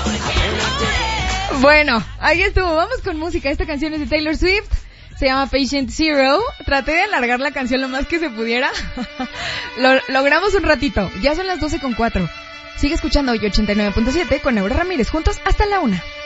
Bueno, ahí estuvo. Vamos con música. Esta canción es de Taylor Swift. Se llama Patient Zero. Traté de alargar la canción lo más que se pudiera. Lo logramos un ratito. Ya son las 12:04. Sigue escuchando hoy 89.7 con Aura Ramírez. Juntos hasta la 1.